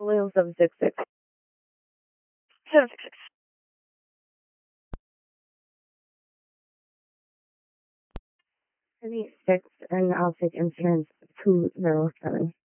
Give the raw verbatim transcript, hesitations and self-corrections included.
William seven six six. seven six six. Three six and I'll take insurance two zero seven.